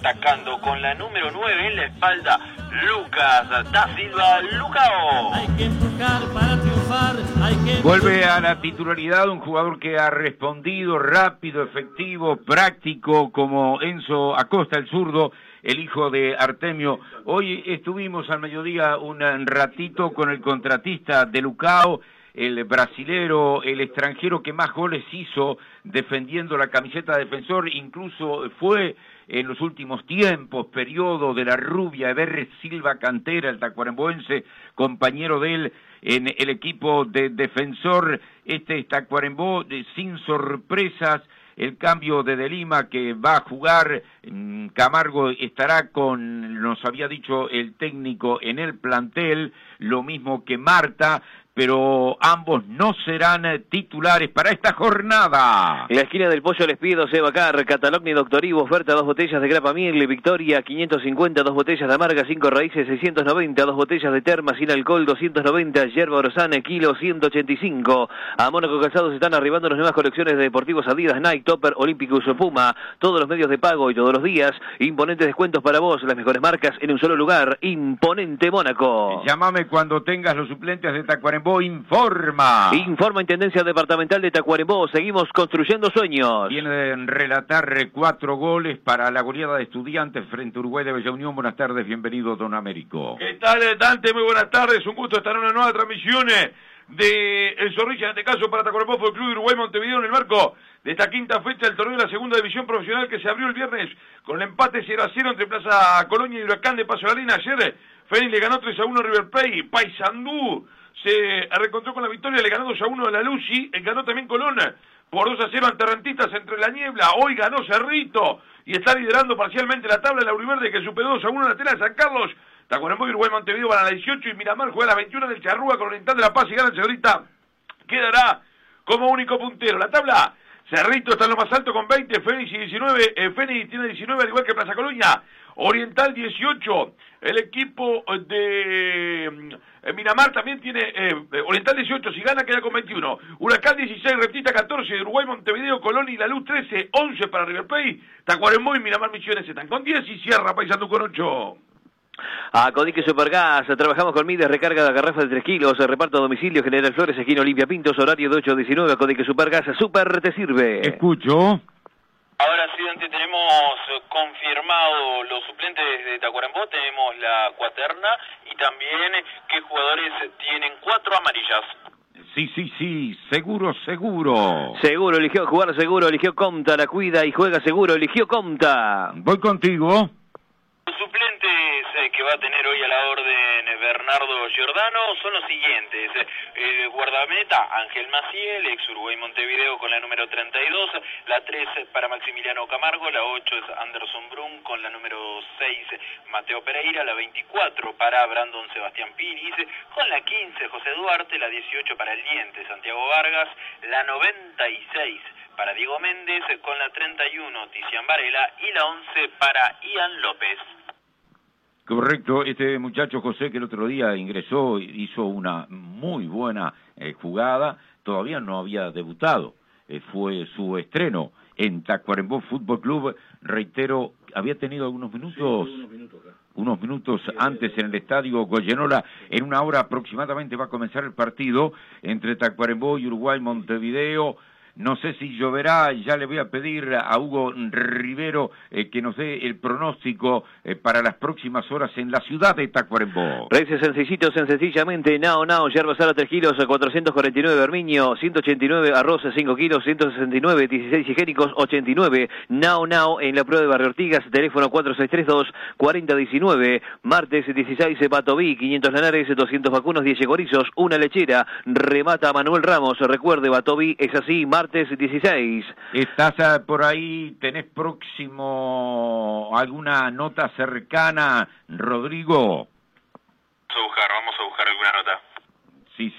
atacando con la número 9 en la espalda, Lucas da Silva Lucao. Hay que empujar para triunfar, Vuelve a la titularidad un jugador que ha respondido rápido, efectivo, práctico, como Enzo Acosta, el zurdo, el hijo de Artemio. Hoy estuvimos al mediodía un ratito con el contratista de Lucao, el brasilero, el extranjero que más goles hizo defendiendo la camiseta de Defensor, incluso fue en los últimos tiempos, periodo de la rubia Eber Silva Cantera, el tacuarembóense, compañero de él en el equipo de Defensor. Este Tacuarembó sin sorpresas. El cambio de Lima que va a jugar, Camargo estará con, nos había dicho el técnico, en el plantel, lo mismo que Marta, pero ambos no serán titulares para esta jornada. En la esquina del Pollo les pido Sebacar, Catalogni, Doctor Ivo, oferta 2 botellas de grapa miel, Victoria 550, 2 botellas de amarga, 5 raíces 690, 2 botellas de terma sin alcohol 290, yerba orozana, kilo 185. A Mónaco Calzados están arribando las nuevas colecciones de deportivos Adidas, Nike, Topper, Olímpicos, Puma, todos los medios de pago y todos los días, imponentes descuentos para vos, las mejores marcas en un solo lugar, Imponente Mónaco. Llámame cuando tengas los suplentes de Tacuarembó. Informa. Informa Intendencia Departamental de Tacuarembó. Seguimos construyendo sueños. Viene de relatar 4 goles para la goleada de Estudiantes frente a Uruguay de Bella Unión. Buenas tardes, bienvenido, don Américo. ¿Qué tal, Dante? Muy buenas tardes. Un gusto estar en una nueva transmisión de El Zorrilla, en este caso para Tacuarembó, fue el Club de Uruguay Montevideo en el marco de esta quinta fecha del torneo de la segunda división profesional que se abrió el viernes con el empate 0-0 entre Plaza Colonia y Huracán de Paso de la Arena. Ayer Fénix le ganó 3-1 a River Plate. Paysandú se reencontró con la victoria, le ganó 2-1 a la Lucy, ganó también Colón por 2-0 ante Rentistas entre la niebla. Hoy ganó Cerrito y está liderando parcialmente la tabla de la Uriverde, que superó 2-1 en la tela de San Carlos. Tacuarembó y Uruguay Montevideo van a la 18 y Miramar juega a la 21 del Charrúa con Oriental de La Paz y gana el Cerrita. Quedará como único puntero. La tabla, Cerrito está en lo más alto con 20, Fénix y 19, Fénix tiene 19 al igual que Plaza Colonia. Oriental 18, el equipo de Miramar también tiene, Oriental 18, si gana queda con 21, Huracán 16, Reptita 14, Uruguay Montevideo, Colón y La Luz 13, 11 para River Plate, Tacuarembó y Miramar Misiones están con 10 y cierra Paysandú con 8. A Codique Supergas, trabajamos con Mides, recarga de garrafa de 3 kilos, reparto a domicilio, General Flores, esquina Olimpia Pintos, horario de 8 a 19, Codique Supergas, super te sirve. Escucho. Ahora sí, Dante, tenemos confirmado los suplentes de Tacuarembó, tenemos la cuaterna y también qué jugadores tienen 4 amarillas. Sí, seguro. Seguro, eligió jugar seguro, eligió Comta, la cuida y juega seguro, eligió Comta. Voy contigo. Los suplentes que va a tener hoy a la orden Bernardo Giordano son los siguientes: el guardameta Ángel Maciel, ex Uruguay Montevideo, con la número 32, la 3 para Maximiliano Camargo, la 8 es Anderson Brun, con la número 6 Mateo Pereira, la 24 para Brandon Sebastián Piris, con la 15 José Duarte, la 18 para el Diente Santiago Vargas, la 96 para Diego Méndez, con la 31 Tician Varela y la 11 para Ian López. Correcto, este muchacho José que el otro día ingresó, hizo una muy buena jugada, todavía no había debutado, fue su estreno en Tacuarembó Fútbol Club, reitero, había tenido algunos minutos, unos minutos antes en el estadio Goyenola. En una hora aproximadamente va a comenzar el partido entre Tacuarembó y Uruguay Montevideo. No sé si lloverá, ya le voy a pedir a Hugo Rivero que nos dé el pronóstico para las próximas horas en la ciudad de Tacuarembó. Precios sencillamente, Nao, yerba sala 3 kilos, 449 Bermiño, 189 arroz 5 kilos, 169, 16 higiénicos, 89, Nao, en la prueba de Barrio Ortigas, teléfono 4632-4019, martes 16, Batoví, 500 lanares, 200 vacunos, 10 chorizos, una lechera, remata Manuel Ramos, recuerde, Batoví es así, martes 16. ¿Estás por ahí? ¿Tenés próximo alguna nota cercana, Rodrigo? Vamos a buscar alguna nota. Sí,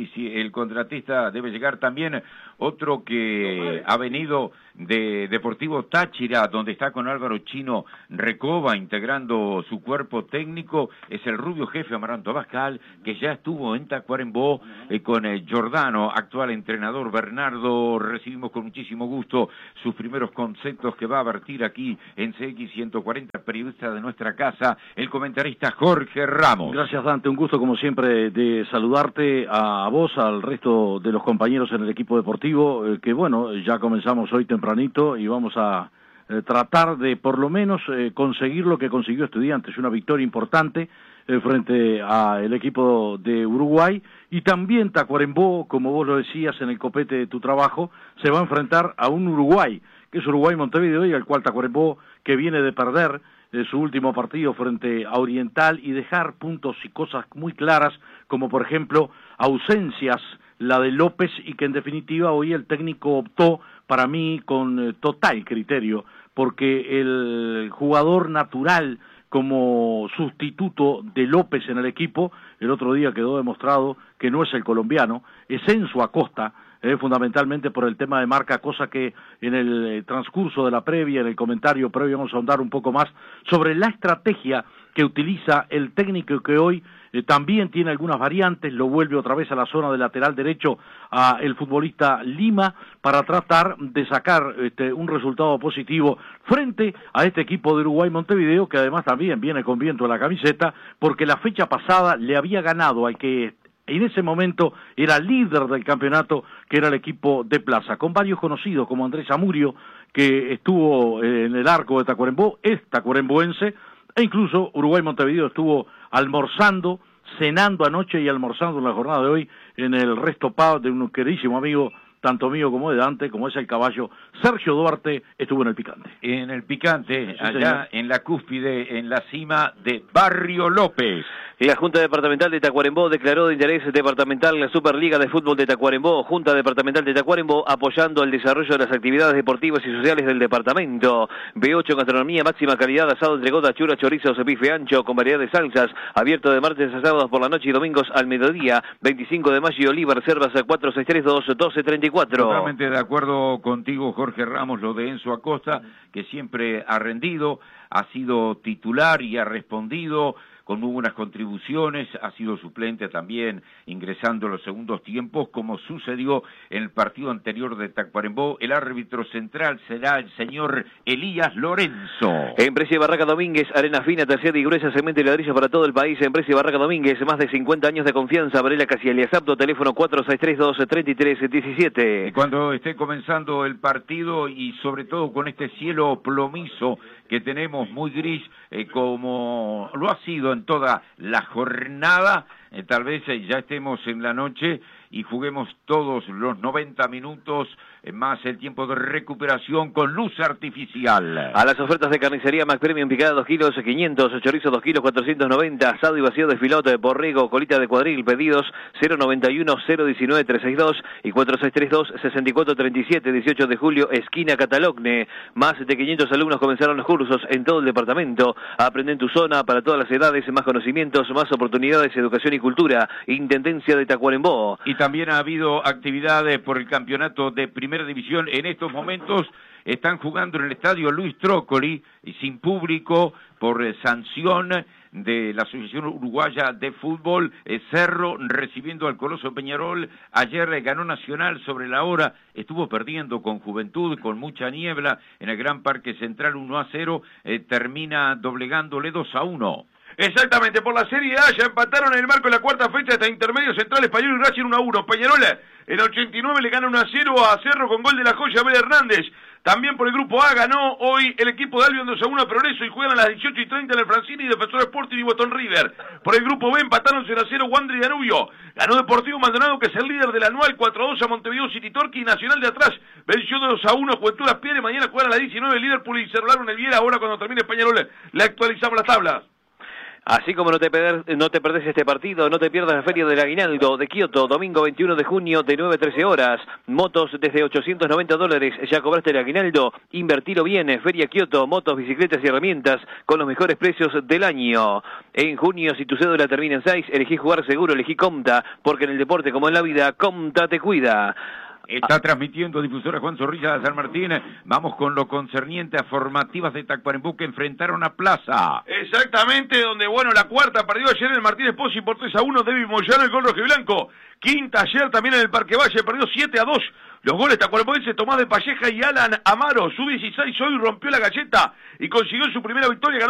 el contratista debe llegar también. Otro que ha venido de Deportivo Táchira, donde está con Álvaro Chino Recoba integrando su cuerpo técnico, es el rubio jefe Amaranto Abascal, que ya estuvo en Tacuarembó con Giordano, actual entrenador. Bernardo, recibimos con muchísimo gusto sus primeros conceptos que va a vertir aquí en CX 140, periodista de nuestra casa, el comentarista Jorge Ramos. Gracias, Dante, un gusto como siempre de saludarte a vos, al resto de los compañeros en el equipo deportivo, que bueno, ya comenzamos hoy tempranito y vamos a tratar de por lo menos conseguir lo que consiguió Estudiantes, una victoria importante frente al equipo de Uruguay. Y también Tacuarembó, como vos lo decías en el copete de tu trabajo, se va a enfrentar a un Uruguay, que es Uruguay Montevideo, y al cual Tacuarembó, que viene de perder su último partido frente a Oriental y dejar puntos y cosas muy claras, como por ejemplo ausencias, la de López, y que en definitiva hoy el técnico optó, para mí, con total criterio, porque el jugador natural como sustituto de López en el equipo, el otro día quedó demostrado que no es el colombiano, es Enzo Acosta, fundamentalmente por el tema de marca, cosa que en el transcurso de la previa, en el comentario previo, vamos a ahondar un poco más sobre la estrategia que utiliza el técnico, que hoy también tiene algunas variantes, lo vuelve otra vez a la zona de lateral derecho a el futbolista Lima para tratar de sacar un resultado positivo frente a este equipo de Uruguay Montevideo, que además también viene con viento en la camiseta, porque la fecha pasada le había ganado al que en ese momento era líder del campeonato, que era el equipo de Plaza, con varios conocidos como Andrés Amurio, que estuvo en el arco de Tacuarembó, es tacuaremboense, e incluso Uruguay Montevideo estuvo almorzando, cenando anoche y almorzando en la jornada de hoy en el Resto Pub de un queridísimo amigo, tanto mío como de Dante, como es el caballo Sergio Duarte, estuvo en el Picante. En el Picante, sí, allá señor, en la cúspide, en la cima de Barrio López. La Junta Departamental de Tacuarembó declaró de interés departamental la Superliga de Fútbol de Tacuarembó. Junta Departamental de Tacuarembó apoyando el desarrollo de las actividades deportivas y sociales del departamento. B8 Gastronomía, máxima calidad, asado entre gotas, churras, chorizos, bife ancho con variedad de salsas. Abierto de martes a sábados por la noche y domingos al mediodía. 25 de mayo y Oliva, reservas a 4632-1234. Totalmente de acuerdo contigo, Jorge Ramos, lo de Enzo Acosta, que siempre ha rendido, ha sido titular y ha respondido con muy buenas contribuciones, ha sido suplente también ingresando en los segundos tiempos, como sucedió en el partido anterior de Tacuarembó. El árbitro central será el señor Elías Lorenzo. Empresa y Barraca Domínguez, arena fina, terciaria y gruesa, cemento y ladrillo para todo el país. Empresa y Barraca Domínguez, más de 50 años de confianza. Varela Casialias Apto, teléfono 4632-3317. Y cuando esté comenzando el partido, y sobre todo con este cielo plomizo que tenemos muy gris, como lo ha sido en toda la jornada, tal vez ya estemos en la noche y juguemos todos los 90 minutos más el tiempo de recuperación con luz artificial. A las ofertas de carnicería Mac Premium, picada 2 kilos 500, chorizo 2 kilos 490, asado y vacío de filote, borrego, colita de cuadril, pedidos 091-019-362 y 4632-6437, 18 de julio, esquina Catalogne. Más de 500 alumnos comenzaron los cursos en todo el departamento. Aprende en tu zona, para todas las edades, más conocimientos, más oportunidades, educación y cultura. Intendencia de Tacuarembó. Y también ha habido actividades por el campeonato de Primera División. En estos momentos están jugando en el estadio Luis Trócoli, y sin público, por sanción de la Asociación Uruguaya de Fútbol. Cerro recibiendo al Coloso Peñarol. Ayer ganó Nacional sobre la hora, estuvo perdiendo con Juventud, con mucha niebla, en el Gran Parque Central 1-0, termina doblegándole 2-1. Exactamente, por la Serie A ya empataron en el marco de la cuarta fecha hasta Intermedio Central Español y Racing 1-1. Peñarol en 89 le gana 1-0 a Cerro con gol de la joya Abel Hernández. También por el grupo A ganó hoy el equipo de Albion 2-1 a Progreso y juegan a las 18:30 en el Francini, Defensor Sporting y Boston River. Por el grupo B empataron 0-0 Wander y Danubio. Ganó Deportivo Maldonado, que es el líder del anual, 4-2 a Montevideo City Torque, y Nacional de atrás venció 2-1 Juventud Las Piedras. Mañana juegan a las 19 Liverpool y Liverpool y Liverpool en el Viera. Ahora cuando termine Peñarol le actualizamos las tablas. Así como no te perdés este partido, no te pierdas la Feria del Aguinaldo de Kioto, domingo 21 de junio de 9 a 13 horas. Motos desde $890, ya cobraste el aguinaldo, invertilo bien. Feria Kioto, motos, bicicletas y herramientas con los mejores precios del año. En junio, si tu cédula termina en 6, elegí jugar seguro, elegí Comta, porque en el deporte como en la vida, Comta te cuida. Está transmitiendo Difusora Juan Zorrilla de San Martín. Vamos con lo concerniente a formativas de Tacuarembó que enfrentaron a Plaza. Exactamente, donde, bueno, la cuarta perdió ayer el Martínez Pozzi por 3-1, David Moyano, el gol rojiblanco. Quinta ayer también en el Parque Valle, perdió 7-2. Los goles tacuarembóenses Tomás de Palleja y Alan Amaro, sub-16, hoy rompió la galleta y consiguió su primera victoria.